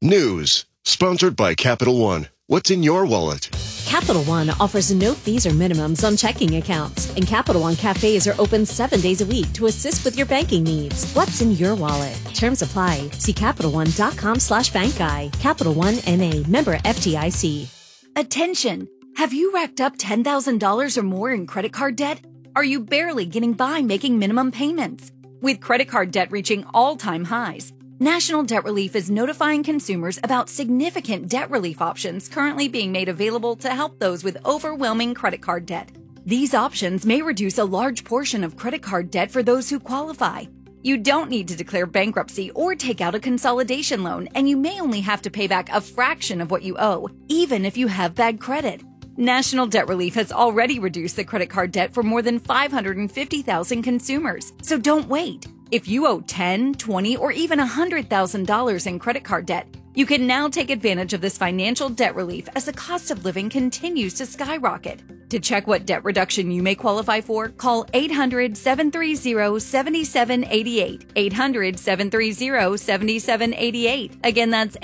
News, sponsored by Capital One. What's in your wallet? Capital One offers no fees or minimums on checking accounts, and Capital One cafes are open 7 days a week to assist with your banking needs. What's in your wallet? Terms apply. See CapitalOne.com/bankguy. Capital One N.A. Member FDIC. Attention! Have you racked up $10,000 or more in credit card debt? Are you barely getting by making minimum payments? With credit card debt reaching all-time highs, National Debt Relief is notifying consumers about significant debt relief options currently being made available to help those with overwhelming credit card debt. These options may reduce a large portion of credit card debt for those who qualify. You don't need to declare bankruptcy or take out a consolidation loan, and you may only have to pay back a fraction of what you owe, even if you have bad credit. National Debt Relief has already reduced the credit card debt for more than 550,000 consumers, so don't wait. If you owe $10,000, $20,000, or even $100,000 in credit card debt, you can now take advantage of this financial debt relief as the cost of living continues to skyrocket. To check what debt reduction you may qualify for, call 800-730-7788. 800-730-7788. Again, that's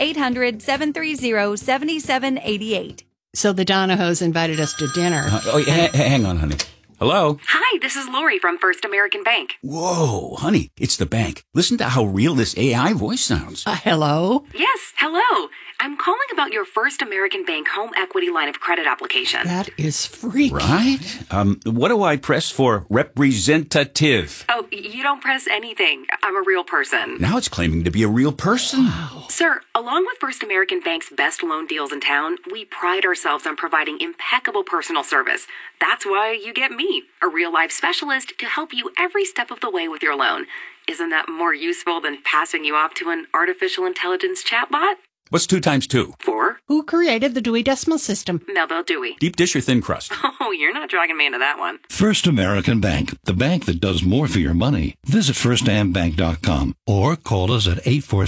800-730-7788. So the Donahos invited us to dinner. Hang on, honey. Hello? Hi, this is Lori from First American Bank. Whoa, honey, it's the bank. Listen to how real this AI voice sounds. Hello? Yes, hello. I'm calling about your First American Bank home equity line of credit application. That is freaky. Right? What do I press for representative? Oh, you don't press anything. I'm a real person. Now it's claiming to be a real person. Wow. Sir, along with First American Bank's best loan deals in town, we pride ourselves on providing impeccable personal service. That's why you get me, a real-life specialist, to help you every step of the way with your loan. Isn't that more useful than passing you off to an artificial intelligence chatbot? What's 2 times 2? 4. Who created the Dewey Decimal System? Melville Dewey. Deep dish or thin crust? Oh, you're not dragging me into that one. First American Bank, the bank that does more for your money. Visit firstambank.com or call us at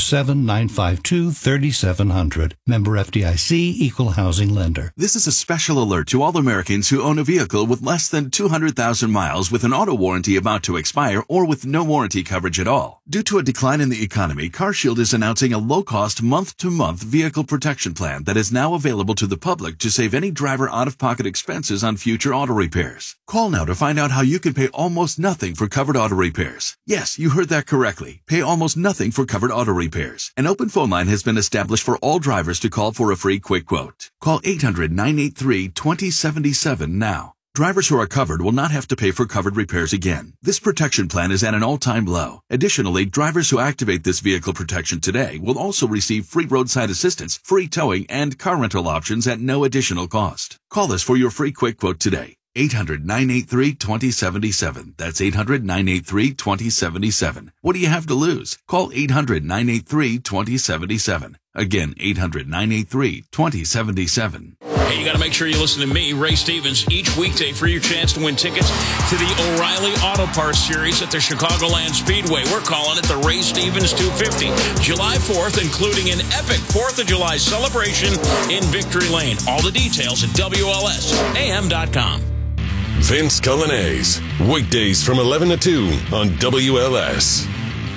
847-952-3700. Member FDIC, Equal Housing Lender. This is a special alert to all Americans who own a vehicle with less than 200,000 miles with an auto warranty about to expire or with no warranty coverage at all. Due to a decline in the economy, CarShield is announcing a low-cost month-to-month vehicle protection plan that is now available to the public to save any driver out-of-pocket expenses on future auto repairs. Call now to find out how you can pay almost nothing for covered auto repairs. Yes, you heard that correctly. Pay almost nothing for covered auto repairs. An open phone line has been established for all drivers to call for a free quick quote. Call 800-983-2077 now. Drivers who are covered will not have to pay for covered repairs again. This protection plan is at an all-time low. Additionally, drivers who activate this vehicle protection today will also receive free roadside assistance, free towing, and car rental options at no additional cost. Call us for your free quick quote today. 800-983-2077. That's 800-983-2077. What do you have to lose? Call 800-983-2077. Again, 800-983-2077. Hey, you got to make sure you listen to me, Ray Stevens, each weekday for your chance to win tickets to the O'Reilly Auto Parts Series at the Chicagoland Speedway. We're calling it the Ray Stevens 250, July 4th, including an epic 4th of July celebration in Victory Lane. All the details at WLSAM.com. Vince Coglianese, weekdays from 11 to 2 on WLS.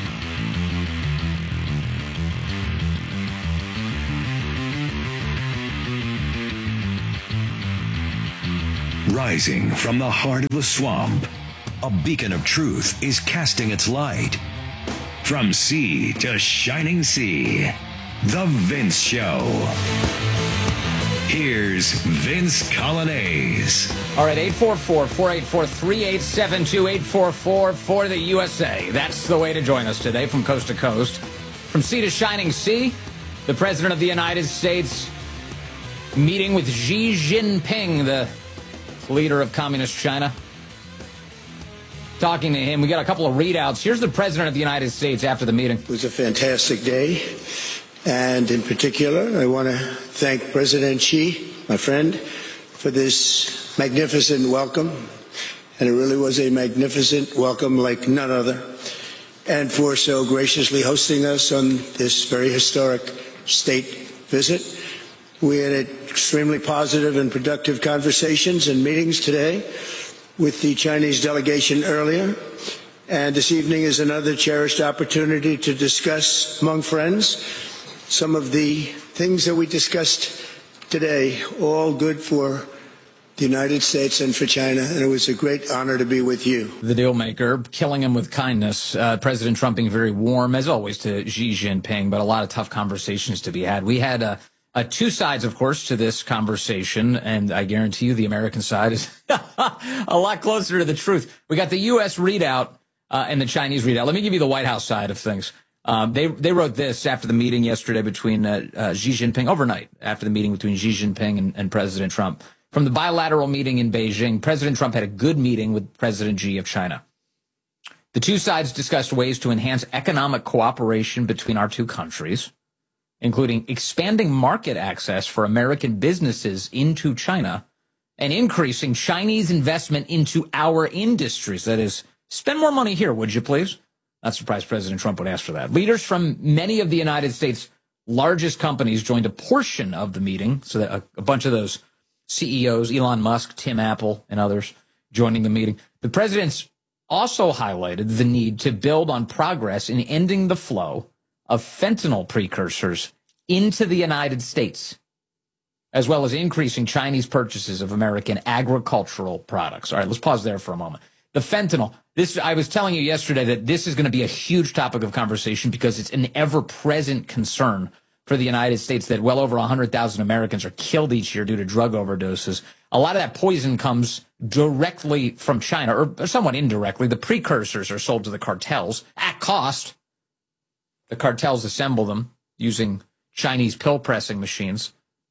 Rising from the heart of the swamp, a beacon of truth is casting its light. From sea to shining sea, The Vince Show. Here's Vince Coglianese. All right, 844-484-3872, 844 for the USA. That's the way to join us today from coast to coast. From sea to shining sea, the President of the United States meeting with Xi Jinping, the leader of Communist China. Talking to him, we got a couple of readouts. Here's the President of the United States after the meeting. It was a fantastic day. And in particular, I want to thank President Xi, my friend, for this magnificent welcome. And it really was a magnificent welcome like none other. And for so graciously hosting us on this very historic state visit. We had extremely positive and productive conversations and meetings today with the Chinese delegation earlier. And this evening is another cherished opportunity to discuss among friends some of the things that we discussed today, all good for the United States and for China, and it was a great honor to be with you. The deal maker, killing him with kindness. President Trump being very warm, as always, to Xi Jinping, but a lot of tough conversations to be had. We had two sides, of course, to this conversation, and I guarantee you the American side is a lot closer to the truth. We got the U.S. readout and the Chinese readout. Let me give you the White House side of things. They wrote this after the meeting yesterday between Xi Jinping, overnight, after the meeting between Xi Jinping and President Trump. From the bilateral meeting in Beijing, President Trump had a good meeting with President Xi of China. The two sides discussed ways to enhance economic cooperation between our two countries, including expanding market access for American businesses into China and increasing Chinese investment into our industries. That is, spend more money here, would you please? Not surprised President Trump would ask for that. Leaders from many of the United States' largest companies joined a portion of the meeting, so that a bunch of those CEOs, Elon Musk, Tim Apple, and others joining the meeting. The presidents also highlighted the need to build on progress in ending the flow of fentanyl precursors into the United States, as well as increasing Chinese purchases of American agricultural products. All right, let's pause there for a moment. The fentanyl, I was telling you yesterday that this is going to be a huge topic of conversation because it's an ever-present concern for the United States that well over 100,000 Americans are killed each year due to drug overdoses. A lot of that poison comes directly from China, or somewhat indirectly. The precursors are sold to the cartels at cost. The cartels assemble them using Chinese pill pressing machines,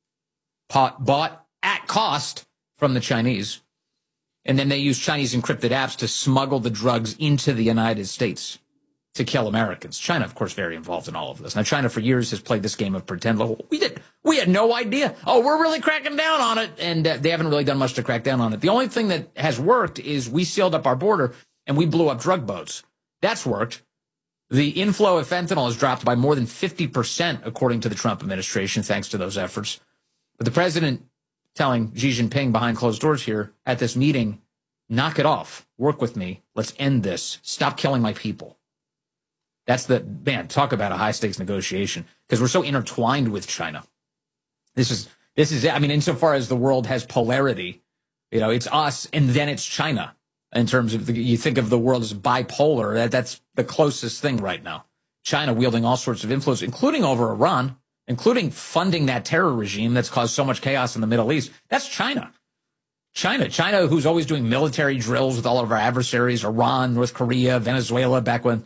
bought at cost from the Chinese. And then they use Chinese encrypted apps to smuggle the drugs into the United States to kill Americans. China, of course, very involved in all of this. Now, China for years has played this game of pretend. We had no idea. Oh, we're really cracking down on it. And they haven't really done much to crack down on it. The only thing that has worked is we sealed up our border and we blew up drug boats. That's worked. The inflow of fentanyl has dropped by more than 50%, according to the Trump administration, thanks to those efforts. But the president telling Xi Jinping behind closed doors here at this meeting, knock it off. Work with me. Let's end this. Stop killing my people. That's talk about a high stakes negotiation because we're so intertwined with China. This is it. I mean, insofar as the world has polarity, it's us and then it's China in terms of you think of the world as bipolar. That's the closest thing right now. China wielding all sorts of influence, including over Iran, including funding that terror regime that's caused so much chaos in the Middle East. That's China. China, who's always doing military drills with all of our adversaries, Iran, North Korea, Venezuela, back when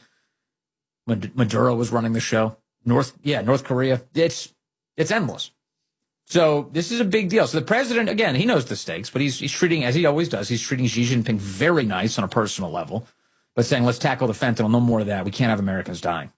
Maduro was running the show. North Korea. It's endless. So this is a big deal. So the president, again, he knows the stakes, but he's treating, as he always does, he's treating Xi Jinping very nice on a personal level, but saying, let's tackle the fentanyl. No more of that. We can't have Americans dying.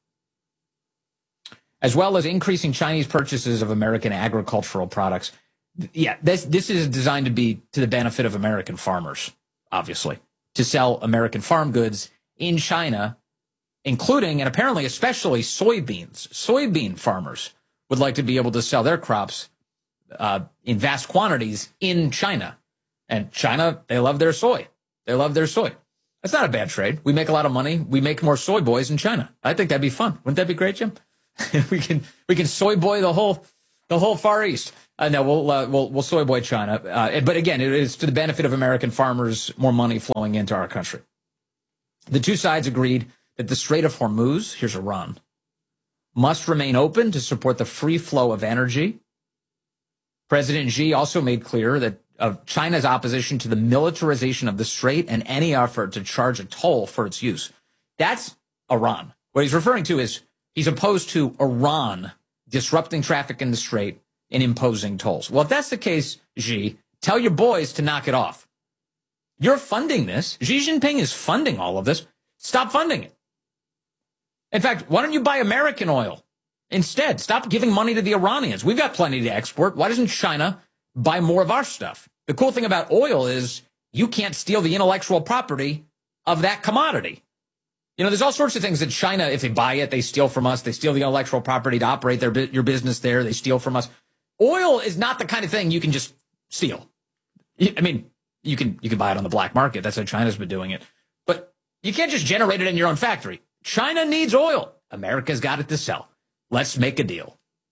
As well as increasing Chinese purchases of American agricultural products. Yeah, this is designed to be to the benefit of American farmers, obviously, to sell American farm goods in China, including and apparently especially soybeans. Soybean farmers would like to be able to sell their crops in vast quantities in China. And China, they love their soy. They love their soy. That's not a bad trade. We make a lot of money. We make more soy boys in China. I think that'd be fun. Wouldn't that be great, Jim? we can soy boy the whole Far East. No, we'll soy boy China. But again, it is to the benefit of American farmers, more money flowing into our country. The two sides agreed that the Strait of Hormuz, here's Iran, must remain open to support the free flow of energy. President Xi also made clear that of China's opposition to the militarization of the strait and any effort to charge a toll for its use. That's Iran. What he's referring to is he's opposed to Iran disrupting traffic in the strait and imposing tolls. Well, if that's the case, Xi, tell your boys to knock it off. You're funding this. Xi Jinping is funding all of this. Stop funding it. In fact, why don't you buy American oil instead? Stop giving money to the Iranians. We've got plenty to export. Why doesn't China buy more of our stuff? The cool thing about oil is you can't steal the intellectual property of that commodity. There's all sorts of things that China, if they buy it, they steal from us. They steal the intellectual property to operate your business there. They steal from us. Oil is not the kind of thing you can just steal. I mean, you can buy it on the black market. That's how China's been doing it. But you can't just generate it in your own factory. China needs oil. America's got it to sell. Let's make a deal.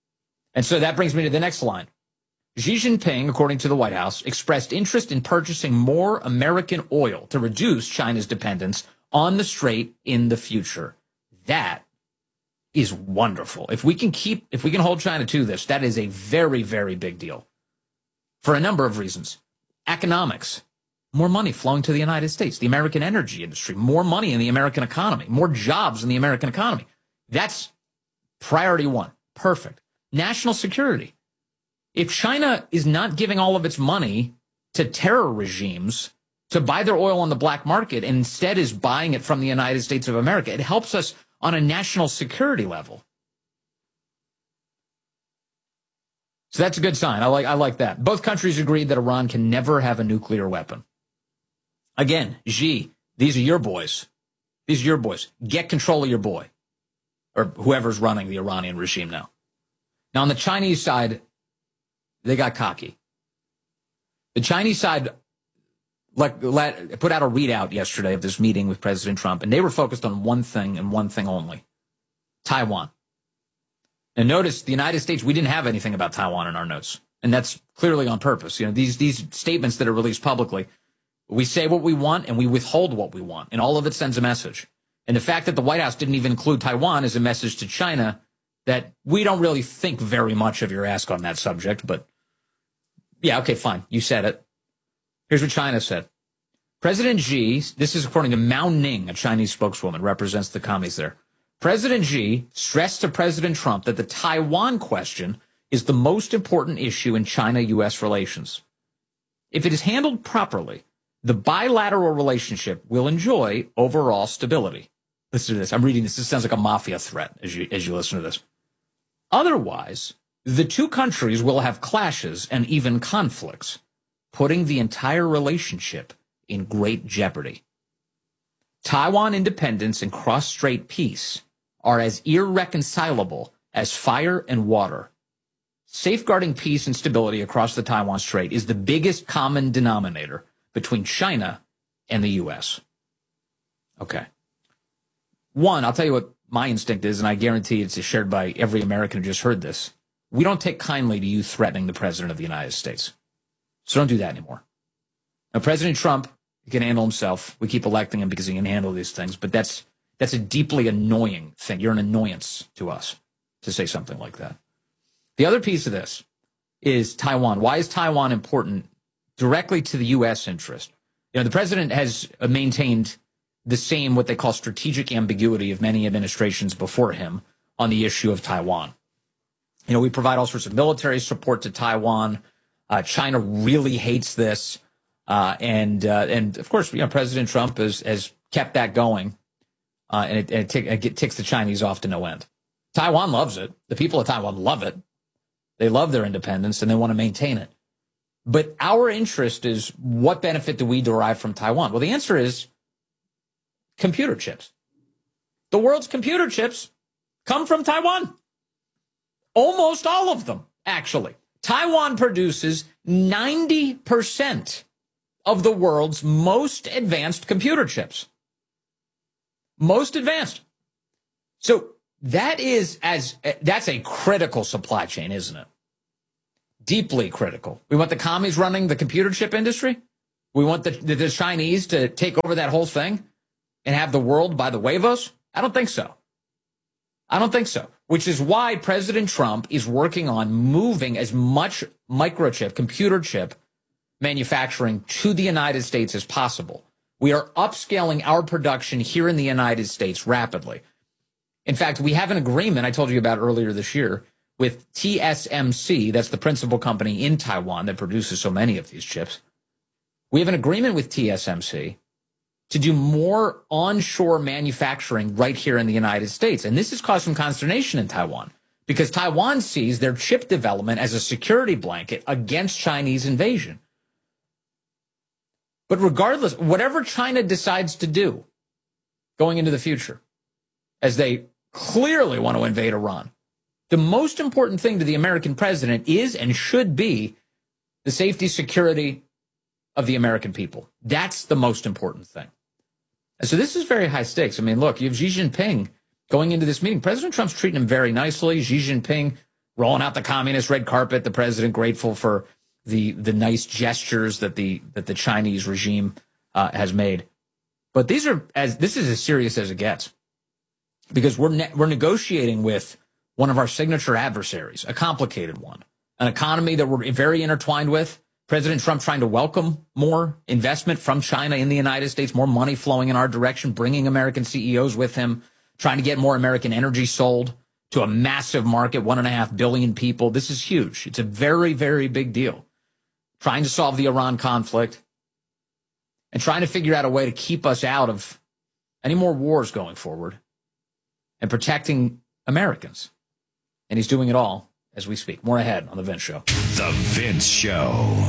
And so that brings me to the next line. Xi Jinping, according to the White House, expressed interest in purchasing more American oil to reduce China's dependence on the strait in the future. That is wonderful. If we can hold China to this, that is a very, very big deal for a number of reasons. Economics, more money flowing to the United States, the American energy industry, more money in the American economy, more jobs in the American economy. That's priority one. Perfect. National security. If China is not giving all of its money to terror regimes to buy their oil on the black market and instead is buying it from the United States of America, it helps us on a national security level. So that's a good sign. I like that. Both countries agreed that Iran can never have a nuclear weapon. Again, Xi, these are your boys. These are your boys. Get control of your boy, or whoever's running the Iranian regime now. Now, on the Chinese side, they got cocky. The Chinese side put out a readout yesterday of this meeting with President Trump, and they were focused on one thing and one thing only: Taiwan. And notice the United States, we didn't have anything about Taiwan in our notes, and that's clearly on purpose. You know, these statements that are released publicly, we say what we want and we withhold what we want, and all of it sends a message. And the fact that the White House didn't even include Taiwan is a message to China that we don't really think very much of your ask on that subject, but yeah, okay, fine. You said it. Here's what China said. President Xi, this is according to Mao Ning, a Chinese spokeswoman, represents the commies there. President Xi stressed to President Trump that the Taiwan question is the most important issue in China-U.S. relations. If it is handled properly, the bilateral relationship will enjoy overall stability. Listen to this. I'm reading this. This sounds like a mafia threat as you listen to this. Otherwise, the two countries will have clashes and even conflicts, putting the entire relationship in great jeopardy. Taiwan independence and cross-strait peace are as irreconcilable as fire and water. Safeguarding peace and stability across the Taiwan Strait is the biggest common denominator between China and the U.S. Okay. One, I'll tell you what my instinct is, and I guarantee it's shared by every American who just heard this. We don't take kindly to you threatening the President of the United States. So don't do that anymore. Now, President Trump, he can handle himself. We keep electing him because he can handle these things, but that's a deeply annoying thing. You're an annoyance to us to say something like that. The other piece of this is Taiwan. Why is Taiwan important directly to the U.S. interest? You know, the president has maintained the same, what they call strategic ambiguity of many administrations before him on the issue of Taiwan. You know, we provide all sorts of military support to Taiwan. China really hates this. And of course, you know, President Trump has kept that going. And it ticks the Chinese off to no end. Taiwan loves it. The people of Taiwan love it. They love their independence and they want to maintain it. But our interest is, what benefit do we derive from Taiwan? Well, the answer is computer chips. The world's computer chips come from Taiwan. Almost all of them, actually. Taiwan produces 90% of the world's most advanced computer chips. Most advanced. So that's a critical supply chain, isn't it? Deeply critical. We want the commies running the computer chip industry. We want the Chinese to take over that whole thing and have the world by the huevos. I don't think so. I don't think so. Which is why President Trump is working on moving as much microchip, computer chip manufacturing to the United States as possible. We are upscaling our production here in the United States rapidly. In fact, we have an agreement I told you about earlier this year with TSMC. That's the principal company in Taiwan that produces so many of these chips. We have an agreement with TSMC to do more onshore manufacturing right here in the United States. And this has caused some consternation in Taiwan because Taiwan sees their chip development as a security blanket against Chinese invasion. But regardless, whatever China decides to do going into the future, as they clearly want to invade Iran, the most important thing to the American president is and should be the safety, security of the American people. That's the most important thing. And so this is very high stakes. I mean, look, you have Xi Jinping going into this meeting. President Trump's treating him very nicely. Xi Jinping rolling out the communist red carpet. The president grateful for the nice gestures that the Chinese regime has made. But this is as serious as it gets, because we're negotiating with one of our signature adversaries, a complicated one, an economy that we're very intertwined with. President Trump trying to welcome more investment from China in the United States, more money flowing in our direction, bringing American CEOs with him, trying to get more American energy sold to a massive market, 1.5 billion people. This is huge. It's a very, very big deal. Trying to solve the Iran conflict and trying to figure out a way to keep us out of any more wars going forward and protecting Americans. And he's doing it all as we speak. More ahead on The Vince Show. The Vince Show.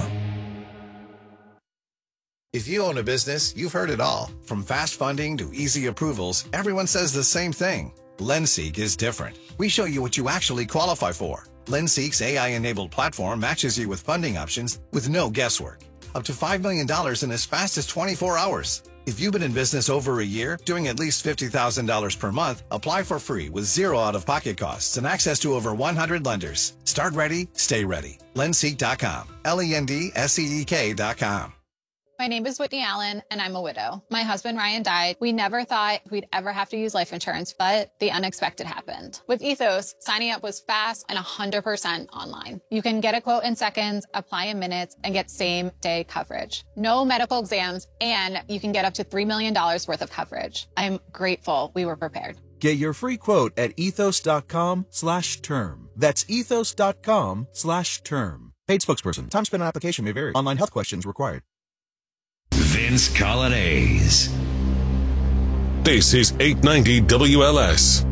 If you own a business, you've heard it all. From fast funding to easy approvals, everyone says the same thing. LendSeek is different. We show you what you actually qualify for. LendSeek's AI-enabled platform matches you with funding options with no guesswork. Up to $5 million in as fast as 24 hours. If you've been in business over a year, doing at least $50,000 per month, apply for free with zero out-of-pocket costs and access to over 100 lenders. Start ready, stay ready. LendSeek.com. LendSeek.com. My name is Whitney Allen, and I'm a widow. My husband, Ryan, died. We never thought we'd ever have to use life insurance, but the unexpected happened. With Ethos, signing up was fast and 100% online. You can get a quote in seconds, apply in minutes, and get same-day coverage. No medical exams, and you can get up to $3 million worth of coverage. I'm grateful we were prepared. Get your free quote at ethos.com/term. That's ethos.com/term. Paid spokesperson. Time spent on application may vary. Online health questions required. Vince Colonnese. This is 890 WLS.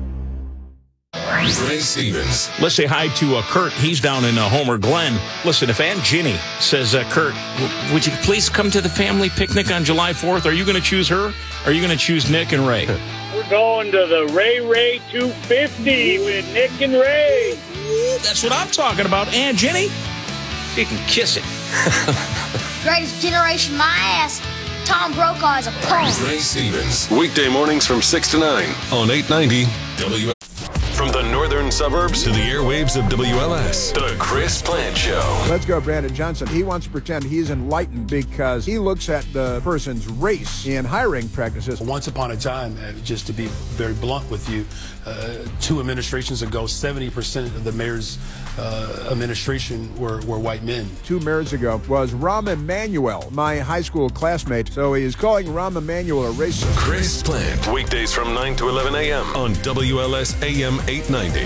Ray Stevens. Let's say hi to Kurt. He's down in Homer Glen. Listen, if Aunt Ginny says, Kurt, would you please come to the family picnic on July 4th? Are you going to choose her? Or are you going to choose Nick and Ray? We're going to the Ray 250 with Nick and Ray. That's what I'm talking about. Aunt Ginny, you can kiss it. Greatest generation, my ass. Tom Brokaw is a punk. Ray Stevens. Weekday mornings from 6 to 9 on 890 WLS. From the northern suburbs to the airwaves of WLS, The Chris Plant Show. Let's go, Brandon Johnson. He wants to pretend he's enlightened because he looks at the person's race in hiring practices. Once upon a time, just to be very blunt with you, 2 administrations ago, 70% of the mayor's administration were white men. 2 mayors ago was Rahm Emanuel, my high school classmate. So he is calling Rahm Emanuel a racist. Chris Plant. Weekdays from 9 to 11 a.m. on WLS AM 890.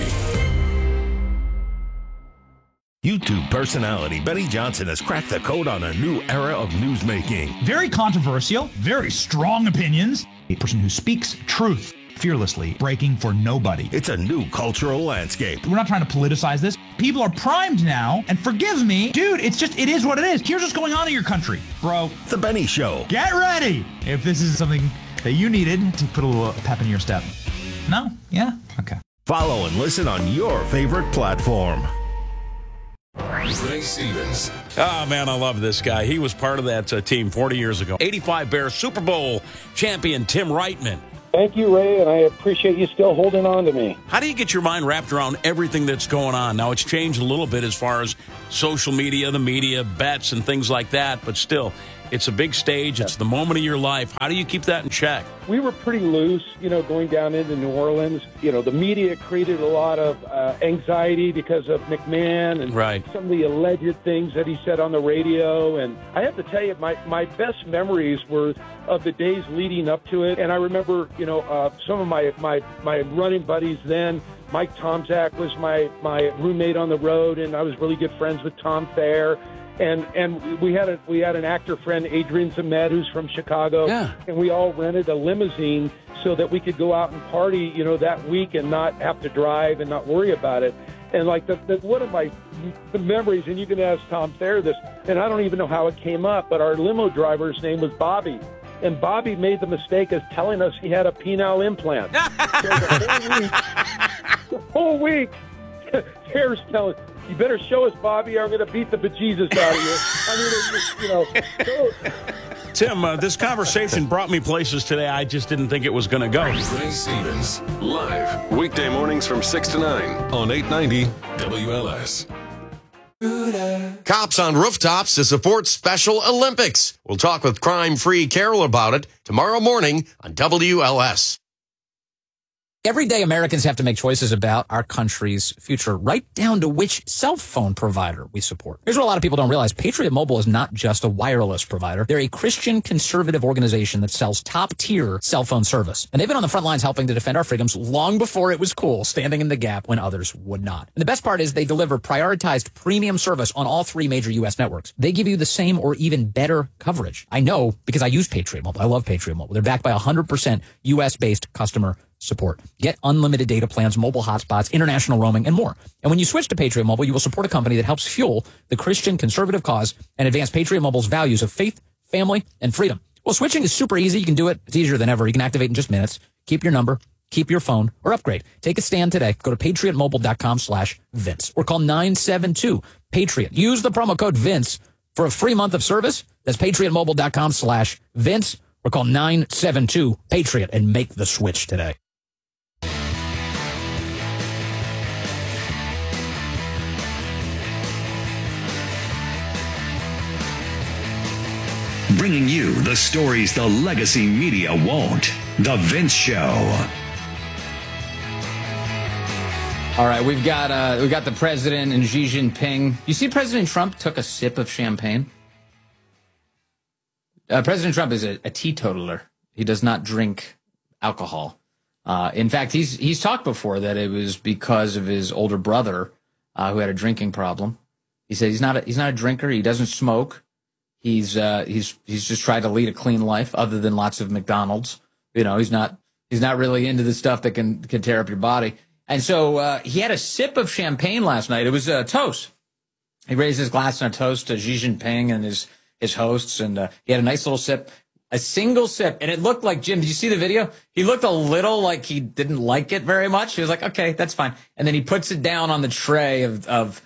YouTube personality Benny Johnson has cracked the code on a new era of newsmaking. Very controversial, very strong opinions. A person who speaks truth fearlessly, breaking for nobody. It's a new cultural landscape. We're not trying to politicize this. People are primed now, and forgive me, dude, it is what it is. Here's what's going on in your country, bro. The Benny Show. Get ready if this is something that you needed to put a little pep in your step. No? Yeah? Okay. Follow and listen on your favorite platform. Ray Stevens. Oh, man, I love this guy. He was part of that team 40 years ago. 85 Bears Super Bowl champion Tim Reitman. Thank you, Ray, and I appreciate you still holding on to me. How do you get your mind wrapped around everything that's going on? Now, it's changed a little bit as far as social media, the media, bets, and things like that, but still, it's a big stage. It's the moment of your life. How do you keep that in check? We were pretty loose, going down into New Orleans. The media created a lot of anxiety because of McMahon and some of the alleged things that he said on the radio. And I have to tell you, my best memories were of the days leading up to it. And I remember, some of my running buddies then. Mike Tomczak was my roommate on the road, and I was really good friends with Tom Thayer. And we had an actor friend, Adrian Zemed, who's from Chicago, and we all rented a limousine so that we could go out and party, that week and not have to drive and not worry about it. And like one of my memories, and you can ask Tom Thayer this, and I don't even know how it came up, but our limo driver's name was Bobby. And Bobby made the mistake of telling us he had a penile implant. So the whole week, Thayer's telling, you better show us, Bobby, or I'm going to beat the bejesus out of you. I mean, it's just, Tim, this conversation brought me places today I just didn't think it was going to go. Ray Stevens, live. Weekday mornings from 6 to 9 on 890 WLS. Cops on rooftops to support Special Olympics. We'll talk with crime-free Carol about it tomorrow morning on WLS. Every day, Americans have to make choices about our country's future, right down to which cell phone provider we support. Here's what a lot of people don't realize. Patriot Mobile is not just a wireless provider. They're a Christian conservative organization that sells top-tier cell phone service. And they've been on the front lines helping to defend our freedoms long before it was cool, standing in the gap when others would not. And the best part is they deliver prioritized premium service on all 3 major U.S. networks. They give you the same or even better coverage. I know because I use Patriot Mobile. I love Patriot Mobile. They're backed by 100% U.S.-based customer support. Get unlimited data plans, mobile hotspots, international roaming, and more. And when you switch to Patriot Mobile, you will support a company that helps fuel the Christian conservative cause and advance Patriot Mobile's values of faith, family, and freedom. Well, switching is super easy. You can do it. It's easier than ever. You can activate in just minutes. Keep your number, keep your phone, or upgrade. Take a stand today. Go to patriotmobile.com/Vince or call 972-PATRIOT. Use the promo code Vince for a free month of service. That's patriotmobile.com/Vince or call 972-PATRIOT and make the switch today. Bringing you the stories the legacy media won't. The Vince Show. All right, we've got the president and Xi Jinping. You see, President Trump took a sip of champagne. President Trump is a teetotaler. He does not drink alcohol. In fact, he's talked before that it was because of his older brother who had a drinking problem. He said he's not a drinker. He doesn't smoke. He's just tried to lead a clean life other than lots of McDonald's. You know, he's not really into the stuff that can tear up your body. And so he had a sip of champagne last night. It was a toast. He raised his glass in a toast to Xi Jinping and his hosts, and he had a nice little sip, a single sip. And it looked like, Jim, did you see the video? He looked a little like he didn't like it very much. He was like, okay, that's fine. And then he puts it down on the tray of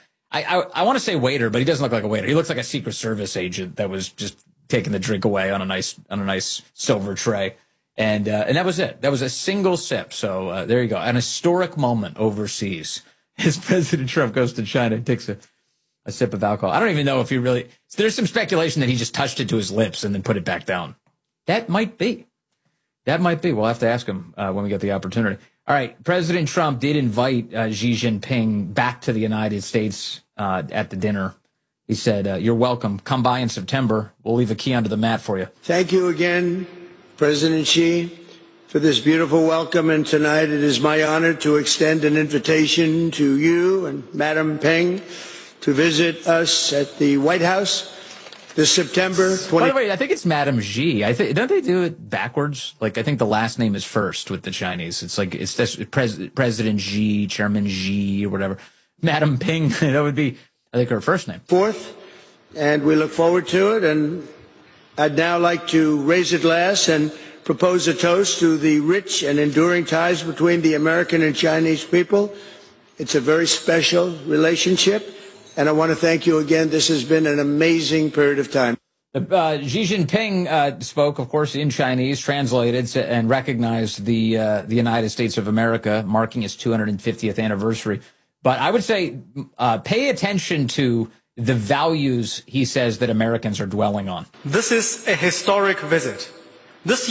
I want to say waiter, but he doesn't look like a waiter. He looks like a Secret Service agent that was just taking the drink away on a nice silver tray. And that was it. That was a single sip. So there you go. An historic moment overseas as President Trump goes to China and takes a sip of alcohol. I don't even know if he really, there's some speculation that he just touched it to his lips and then put it back down. That might be. We'll have to ask him when we get the opportunity. All right. President Trump did invite Xi Jinping back to the United States at the dinner. He said, you're welcome. Come by in September. We'll leave a key under the mat for you. Thank you again, President Xi, for this beautiful welcome. And tonight it is my honor to extend an invitation to you and Madam Peng to visit us at the White House this September. By the way, I think it's Madam Xi. Don't they do it backwards? Like, I think the last name is first with the Chinese. It's like it's President Xi, Chairman Xi, or whatever. Madam Peng, that would be, I think, her first name. 4th, and we look forward to it. And I'd now like to raise a glass and propose a toast to the rich and enduring ties between the American and Chinese people. It's a very special relationship, and I want to thank you again. This has been an amazing period of time. Xi Jinping spoke, of course, in Chinese, translated, and recognized the United States of America, marking its 250th anniversary. But I would say pay attention to the values he says that Americans are dwelling on. This is a historic visit. This